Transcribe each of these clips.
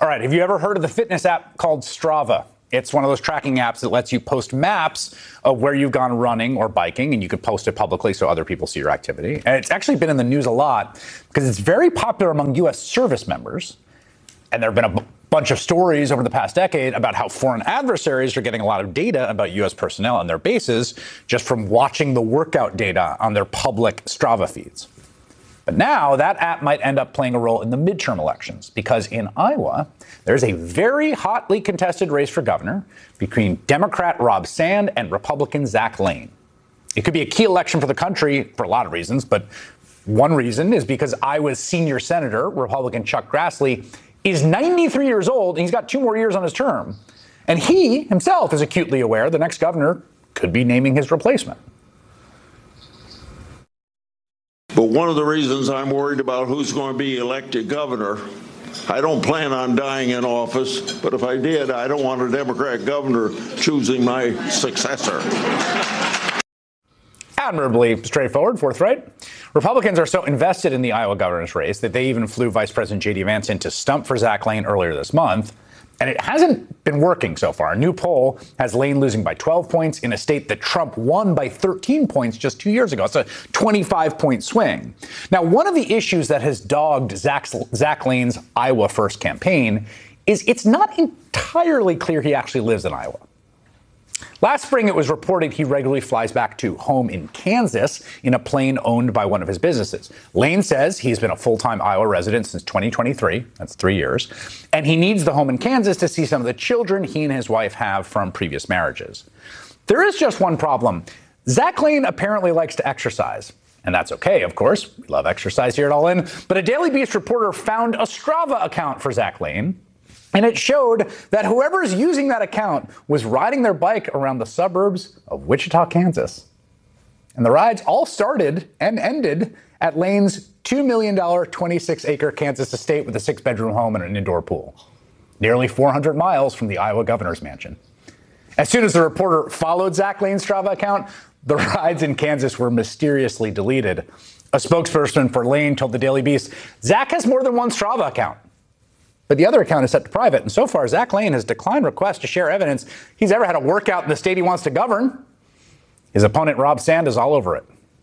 All right, have you ever heard of the fitness app called Strava? It's one of those tracking apps that lets you post maps of where you've gone running or biking, and you could post it publicly so other people see your activity. And it's actually been in the news a lot because it's very popular among U.S. service members. And there have been a bunch of stories over the past decade about how foreign adversaries are getting a lot of data about U.S. personnel on their bases just from watching the workout data on their public Strava feeds. But now that app might end up playing a role in the midterm elections because in Iowa, there's a very hotly contested race for governor between Democrat Rob Sand and Republican Zach Lane. It could be a key election for the country for a lot of reasons, but one reason is because Iowa's senior senator, Republican Chuck Grassley, is 93 years old and he's got 2 more years on his term. And he himself is acutely aware the next governor could be naming his replacement. But one of the reasons I'm worried about who's going to be elected governor, I don't plan on dying in office, but if I did, I don't want a Democrat governor choosing my successor. Admirably straightforward, forthright. Republicans are so invested in the Iowa governor's race that they even flew Vice President J.D. Vance in to stump for Zach Lane earlier this month. And it hasn't been working so far. A new poll has Lane losing by 12 points in a state that Trump won by 13 points just 2 years ago. It's a 25-point swing. Now, one of the issues that has dogged Zach Lane's Iowa First campaign is it's not entirely clear he actually lives in Iowa. Last spring, it was reported he regularly flies back to home in Kansas in a plane owned by one of his businesses. Lane says he's been a full-time Iowa resident since 2023. That's 3 years. And he needs the home in Kansas to see some of the children he and his wife have from previous marriages. There is just one problem. Zach Lane apparently likes to exercise. And that's okay, of course. We love exercise here at All In. But a Daily Beast reporter found a Strava account for Zach Lane. And it showed that whoever's using that account was riding their bike around the suburbs of Wichita, Kansas. And the rides all started and ended at Lane's $2 million, 26-acre Kansas estate with a 6-bedroom home and an indoor pool, nearly 400 miles from the Iowa governor's mansion. As soon as the reporter followed Zach Lane's Strava account, the rides in Kansas were mysteriously deleted. A spokesperson for Lane told the Daily Beast, Zach has more than one Strava account. But the other account is set to private, and so far, Zach Lane has declined requests to share evidence he's ever had a workout in the state he wants to govern. His opponent, Rob Sand, is all over it.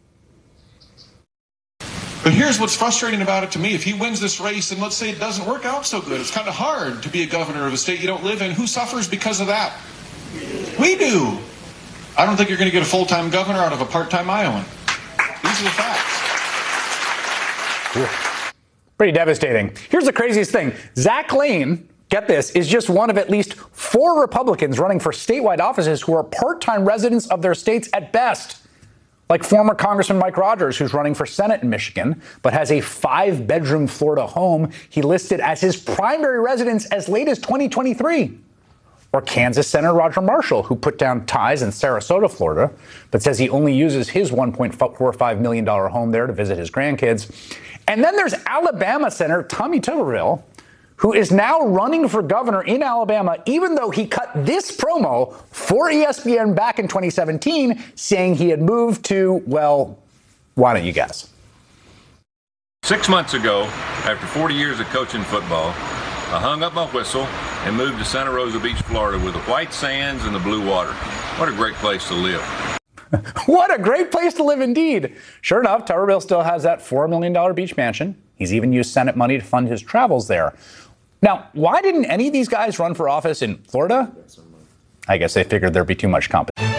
But here's what's frustrating about it to me. If he wins this race, and let's say it doesn't work out so good, it's kind of hard to be a governor of a state you don't live in. Who suffers because of that? We do. I don't think you're going to get a full-time governor out of a part-time Iowan. These are the facts. Ooh. Pretty devastating. Here's the craziest thing. Zach Lane, get this, is just one of at least 4 Republicans running for statewide offices who are part-time residents of their states at best. Like former Congressman Mike Rogers, who's running for Senate in Michigan, but has a 5-bedroom Florida home he listed as his primary residence as late as 2023. Or Kansas Senator Roger Marshall, who put down ties in Sarasota, Florida, but says he only uses his $1.45 million home there to visit his grandkids. And then there's Alabama Senator Tommy Tuberville, who is now running for governor in Alabama, even though he cut this promo for ESPN back in 2017, saying he had moved to, well, why don't you guess? 6 months ago, after 40 years of coaching football, I hung up my whistle and moved to Santa Rosa Beach, Florida, with the white sands and the blue water. What a great place to live. What a great place to live indeed. Sure enough, Tuberville still has that $4 million beach mansion. He's even used Senate money to fund his travels there. Now, why didn't any of these guys run for office in Florida? I guess they figured there'd be too much competition.